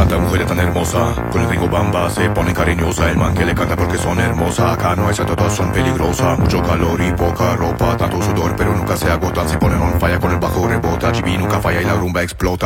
tanta mujer tan hermosa. Con el ritmo bamba se pone cariñosa. El man que le canta porque son hermosas. Acá no hay santo, todas son peligrosas. Mucho calor y poca ropa, tanto sudor pero nunca se agotan. Se ponen on fire con el bajo rebota. GB nunca falla y la rumba explota.